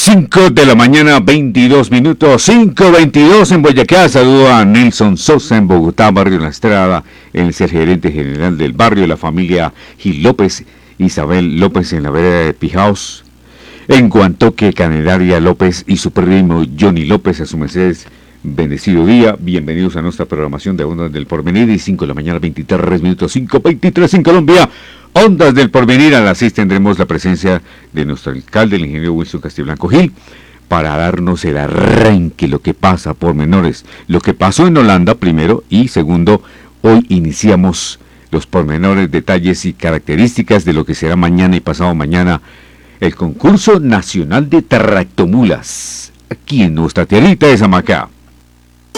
5 de la mañana, 22 minutos, 5:22 en Boyacá. Saludo a Nelson Sosa en Bogotá, barrio La Estrada. Él es el gerente general del barrio, la familia Gil López, Isabel López en la vereda de Pijaos. En Guantoque, Candelaria López y su primo Johnny López, a su merced, bendecido día. Bienvenidos a nuestra programación de Ondas del Porvenir. Y 5 de la mañana, 23 minutos, 5:23 en Colombia. Ondas del Porvenir. A las 6 tendremos la presencia de nuestro alcalde, el ingeniero Wilson Castiblanco Gil, para darnos el arranque, lo que pasa, pormenores, lo que pasó en Holanda primero, y segundo, hoy iniciamos los pormenores, detalles y características de lo que será mañana y pasado mañana el concurso nacional de tractomulas, aquí en nuestra tierrita de Zamacá.